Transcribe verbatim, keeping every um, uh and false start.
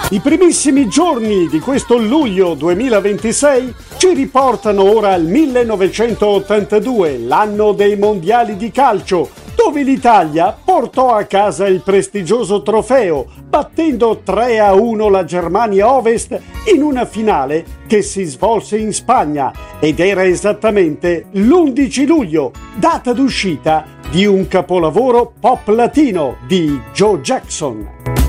I primissimi giorni di questo luglio duemilaventisei ci riportano ora al millenovecentottantadue, l'anno dei mondiali di calcio, dove l'Italia portò a casa il prestigioso trofeo, battendo tre a uno la Germania Ovest in una finale che si svolse in Spagna ed era esattamente l'undici luglio, data d'uscita di un capolavoro pop latino di Joe Jackson.